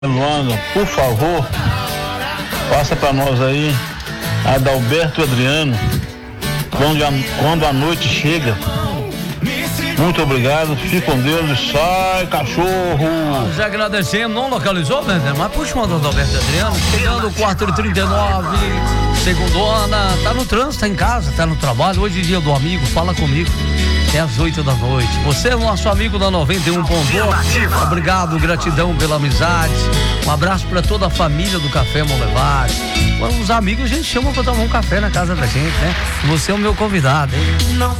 Luanda, por favor, passa para nós aí, Adalberto Adriano, quando a noite chega. Muito obrigado, fique com Deus e sai, cachorro. Nós agradecemos, não localizou, né? Mas puxa uma do Adalberto Adriano, chegando o 4h39, segundona, tá no trânsito, tá em casa, tá no trabalho, hoje é dia do amigo, fala comigo. Até às 8 da noite. Você é o nosso amigo da 91.1. Obrigado, gratidão pela amizade. Um abraço para toda a família do Café Molevar. Os amigos a gente chama para tomar um café na casa da gente, né? Você é o meu convidado, hein?